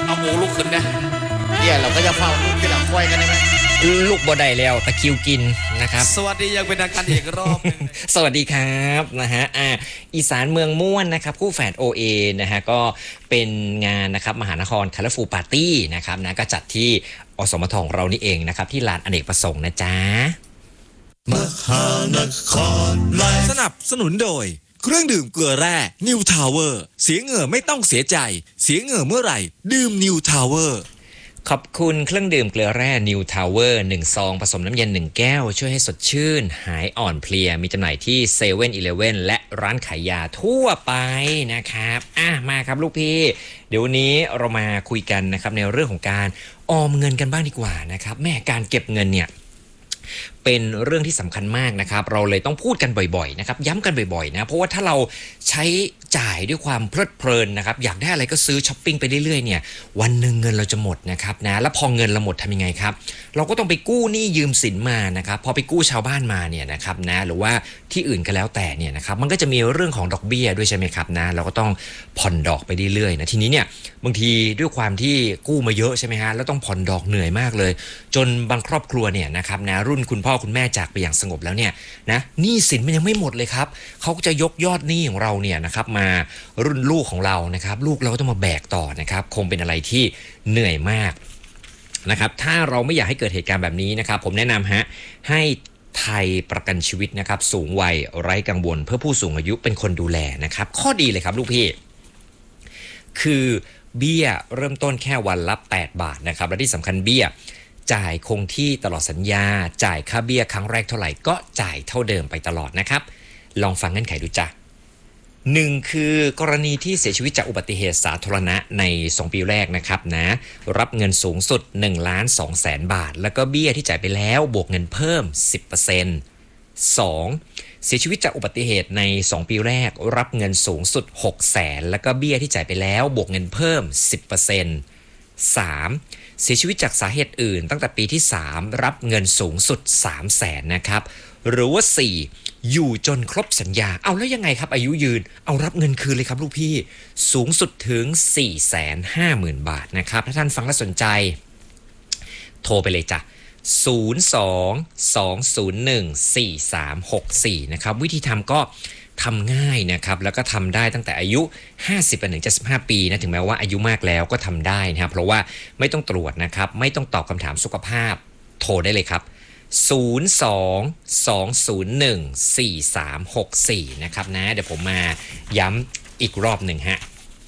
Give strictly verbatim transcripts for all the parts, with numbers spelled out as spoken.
เอาหมูลุกขึ้นนะเนี่ยเราก็จะเฝ้าลูกที่หลังควายกันได้ไหมลูกบ่ได้แล้วตะคิวกินนะครับสวัสดียังเป็นทางการอีกรอบนึงสวัสดีครับนะฮะอ่าอีสานเมืองม่วนนะครับคู่แฝด โอ เอ นะฮะก็เป็นงานนะครับมหานครคัลเลอร์ฟูลปาร์ตี้นะครับนะก็จัดที่อสมทของเรานี่เองนะครับที่ลานอเนกประสงค์นะจ๊ะมหานครสนับสนุนโดยเครื่องดื่มเกลือแร่นิวทาวเวอร์เสียเหงื่อไม่ต้องเสียใจเสียเหงื่อเมื่อไหร่ดื่มนิวทาวเวอร์ขอบคุณเครื่องดื่มเกลือแร่นิวทาวเวอร์หนึ่งซองผสมน้ำเย็นหนึ่งแก้วช่วยให้สดชื่นหายอ่อนเพลียมีจำหน่ายที่เซเว่นอีเลฟเว่นและร้านขายยาทั่วไปนะครับอ่ะมาครับลูกพี่เดี๋ยววันนี้เรามาคุยกันนะครับในเรื่องของการออมเงินกันบ้างดีกว่านะครับแม่การเก็บเงินเนี่ยเป็นเรื่องที่สำคัญมากนะครับเราเลยต้องพูดกันบ่อยๆนะครับย้ำกันบ่อยๆนะเพราะว่าถ้าเราใช้จ่ายด้วยความเพลิดเพลินนะครับอยากได้อะไรก็ซื้อช้อปปิ้งไปเรื่อยๆเนี่ยวันหนึ่งเงินเราจะหมดนะครับนะแล้วพอเงินเราหมดทำยังไงครับเราก็ต้องไปกู้หนี้ยืมสินมานะครับพอไปกู้ชาวบ้านมาเนี่ยนะครับนะหรือว่าที่อื่นก็แล้วแต่เนี่ยนะครับมันก็จะมีเรื่องของดอกเบี้ยด้วยใช่ไหมครับนะเราก็ต้องผ่อนดอกไปเรื่อยๆนะทีนี้เนี่ยบางทีด้วยความที่กู้มาเยอะใช่ไหมฮะแล้วต้องผ่อนดอกเหนื่อยมากเลยจนบางครอบครัวเนี่ยนะครับนะรุ่นคุณพ่อคุณแม่จากไปอย่างสงบแล้วเนี่ยนะหนี้สินมันยังไม่หมดเลยครับเขาจะยกยอดหนี้ของเราเนี่ยนะครับมารุ่นลูกของเรานะครับลูกเราก็ต้องมาแบกต่อนะครับคงเป็นอะไรที่เหนื่อยมากนะครับถ้าเราไม่อยากให้เกิดเหตุการณ์แบบนี้นะครับผมแนะนำฮะให้ไทยประกันชีวิตนะครับสูงวัยไร้กังวลเพื่อผู้สูงอายุเป็นคนดูแลนะครับข้อดีเลยครับลูกพี่คือเบี้ยเริ่มต้นแค่วันละแปดบาทนะครับและที่สำคัญเบี้ยจ่ายคงที่ตลอดสัญญาจ่ายค่าเบี้ยครั้งแรกเท่าไหร่ก็จ่ายเท่าเดิมไปตลอดนะครับลองฟังเงื่อนไขดูจ้ะหนึ่งคือกรณีที่เสียชีวิตจากอุบัติเหตุสาธารณะในสองปีแรกนะครับนะรับเงินสูงสุดหนึ่งล้านสองแสนบาทแล้วก็เบี้ยที่จ่ายไปแล้วบวกเงินเพิ่ม สิบเปอร์เซ็นต์ สองเสียชีวิตจากอุบัติเหตุในสองปีแรกรับเงินสูงสุดหกแสนแล้วก็เบี้ยที่จ่ายไปแล้วบวกเงินเพิ่ม สิบเปอร์เซ็นต์ สามเสียชีวิตจากสาเหตุอื่นตั้งแต่ปีที่สามรับเงินสูงสุดสามแสนนะครับหรือว่าสี่อยู่จนครบสัญญาเอาแล้วยังไงครับอายุยืนเอารับเงินคืนเลยครับลูกพี่สูงสุดถึง สี่แสนห้าหมื่น บาทนะครับถ้าท่านฟังแล้วสนใจโทรไปเลยจ้ะศูนย์ สอง สอง ศูนย์ หนึ่ง สี่ สาม หก สี่นะครับวิธีทำก็ทำง่ายนะครับแล้วก็ทำได้ตั้งแต่อายุห้าสิบไปถึงเจ็ดสิบห้าปีนะถึงแม้ว่าอายุมากแล้วก็ทำได้นะครับเพราะว่าไม่ต้องตรวจนะครับไม่ต้องตอบคำถามสุขภาพโทรได้เลยครับศูนย์ สอง สอง ศูนย์ หนึ่ง สี่ สาม หก สี่นะครับนะเดี๋ยวผมมาย้ำอีกรอบหนึ่งฮะ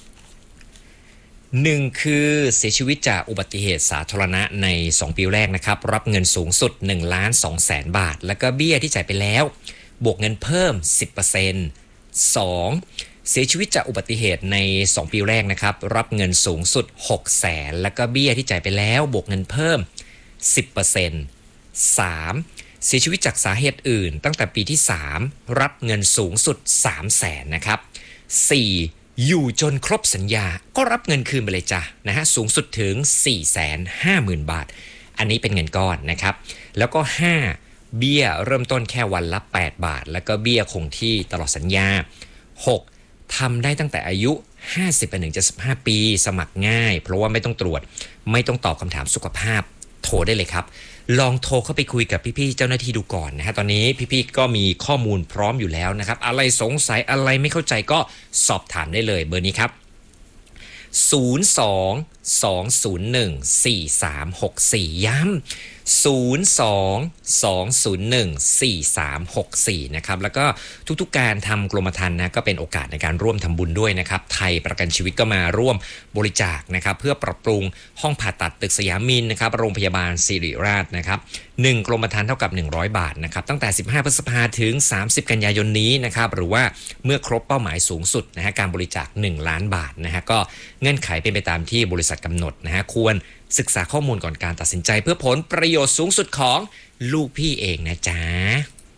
หนึ่งคือเสียชีวิตจากอุบัติเหตุสาธารณะในสองปีแรกนะครับรับเงินสูงสุดหนึ่งล้านสองแสนบาทแล้วก็เบี้ยที่จ่ายไปแล้วบวกเงินเพิ่ม สิบเปอร์เซ็นต์ สองเสียชีวิตจากอุบัติเหตุในสองปีแรกนะครับรับเงินสูงสุดหกแสนแล้วก็เบี้ยที่จ่ายไปแล้วบวกเงินเพิ่ม สิบเปอร์เซ็นต์ สามเสียชีวิตจากสาเหตุอื่นตั้งแต่ปีที่สามรับเงินสูงสุดสามแสนนะครับสี่อยู่จนครบสัญญาก็รับเงินคืนไปเลยจ้ะนะฮะสูงสุดถึง สี่แสนห้าหมื่น บาทอันนี้เป็นเงินก้อนนะครับแล้วก็ห้าเบี้ยเริ่มต้นแค่วันละแปดบาทแล้วก็เบี้ยคงที่ตลอดสัญญาหกทำได้ตั้งแต่อายุห้าสิบไปถึงเจ็ดสิบห้าปีสมัครง่ายเพราะว่าไม่ต้องตรวจไม่ต้องตอบคำถามสุขภาพโทรได้เลยครับลองโทรเข้าไปคุยกับพี่ๆเจ้าหน้าที่ดูก่อนนะฮะตอนนี้พี่ๆก็มีข้อมูลพร้อมอยู่แล้วนะครับอะไรสงสัยอะไรไม่เข้าใจก็สอบถามได้เลยเบอร์นี้ครับศูนย์ สอง สอง ศูนย์ หนึ่ง สี่ สาม หก สี่ย้ำศูนย์ สอง สอง ศูนย์ หนึ่ง สี่ สาม หก สี่นะครับแล้วก็ทุกๆการทำกรมธรรม์นะก็เป็นโอกาสในการร่วมทำบุญด้วยนะครับไทยประกันชีวิตก็มาร่วมบริจาคนะครับเพื่อปรับปรุงห้องผ่าตัดตึกสยามมินนะครับโรงพยาบาลศิริราชนะครับหนึ่งกรมธรรม์เท่ากับหนึ่งร้อยบาทนะครับตั้งแต่สิบห้าพฤษภาคมถึงสามสิบกันยายนนี้นะครับหรือว่าเมื่อครบเป้าหมายสูงสุดนะฮะการบริจาคหนึ่งล้านบาทนะฮะก็เงื่อนไขเป็นไปตามที่บริษัทกำหนดนะฮะควรศึกษาข้อมูลก่อนการตัดสินใจเพื่อผลประโยชน์สูงสุดของลูกพี่เองนะจ๊ะ